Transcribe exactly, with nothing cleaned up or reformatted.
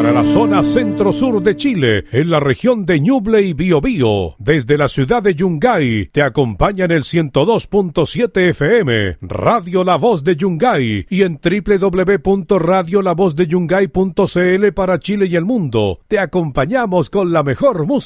Para la zona centro-sur de Chile, en la región de Ñuble y Biobío, desde la ciudad de Yungay, te acompaña en el ciento dos punto siete F M, Radio La Voz de Yungay, y en doble u doble u doble u punto radio la voz de yungay punto c l para Chile y el mundo. Te acompañamos con la mejor música.